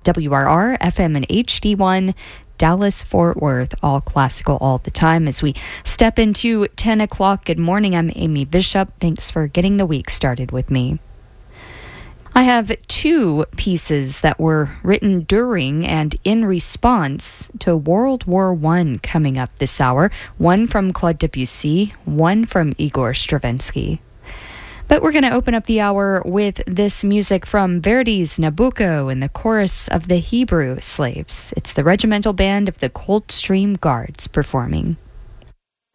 WRR, FM and HD1, Dallas, Fort Worth, all classical all the time. As we step into 10 o'clock, good morning. I'm Amy Bishop. Thanks for getting the week started with me. I have two pieces that were written during and in response to World War I coming up this hour. One from Claude Debussy, one from Igor Stravinsky. But we're going to open up the hour with this music from Verdi's Nabucco and the chorus of the Hebrew Slaves. It's the regimental band of the Coldstream Guards performing.